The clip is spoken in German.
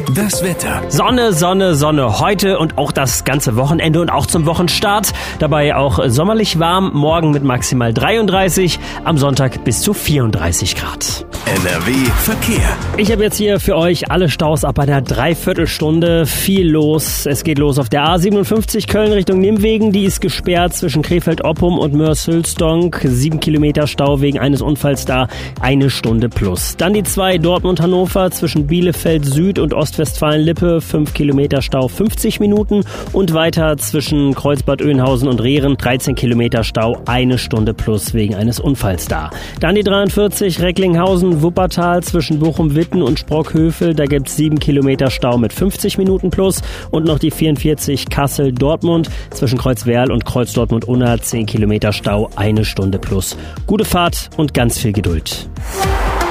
Das Wetter. Sonne, Sonne, Sonne. Heute und auch das ganze Wochenende und auch zum Wochenstart. Dabei auch sommerlich warm. Morgen mit maximal 33, am Sonntag bis zu 34 Grad. NRW Verkehr. Ich habe jetzt hier für euch alle Staus ab einer Dreiviertelstunde. Viel los. Es geht los auf der A57 Köln Richtung Nimwegen. Die ist gesperrt zwischen Krefeld-Oppum und Moers-Hülsdonk. 7 Kilometer Stau wegen eines Unfalls da. 1 Stunde plus. Dann die 2 Dortmund-Hannover zwischen Bielefeld Süd und Ostwestfalen-Lippe. 5 Kilometer Stau, 50 Minuten. Und weiter zwischen Kreuzbad Oeynhausen und Rehren. 13 Kilometer Stau, 1 Stunde plus wegen eines Unfalls da. Dann die 43 Recklinghausen Wuppertal zwischen Bochum-Witten und Sprockhövel. Da gibt's 7 Kilometer Stau mit 50 Minuten plus. Und noch die 44 Kassel-Dortmund zwischen Kreuzwerl und Kreuz-Dortmund-Unna. 10 Kilometer Stau, 1 Stunde plus. Gute Fahrt und ganz viel Geduld.